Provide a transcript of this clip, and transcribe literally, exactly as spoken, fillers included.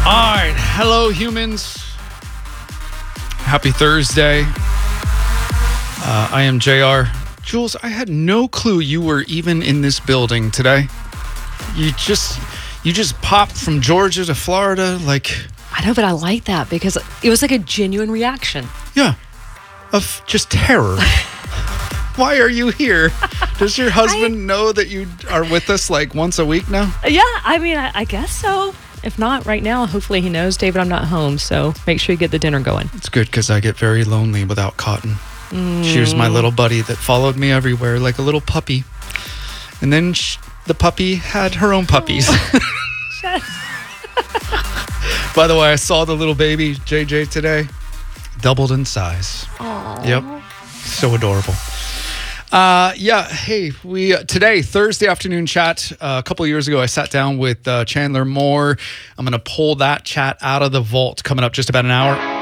All right. Hello, humans. Happy Thursday. Uh, I am J R. Jules, I had no clue you were even in this building today. You just you just popped from Georgia to Florida like... I know, but I like that because it was like a genuine reaction. Yeah. Of just terror. Why are you here? Does your husband I, know that you are with us like once a week now? Yeah, I mean, I, I guess so. If not, right now, hopefully he knows, David, I'm not home. So make sure you get the dinner going. It's good because I get very lonely without Cotton. Mm. She was my little buddy that followed me everywhere like a little puppy. And then she, the puppy had her own puppies. Oh. By the way, I saw the little baby, J J, today. Doubled in size. Aww. Yep. So adorable. Uh, yeah, hey, we uh, today, Thursday afternoon chat. Uh, a couple of years ago, I sat down with uh, Chandler Moore. I'm going to pull that chat out of the vault coming up just about an hour.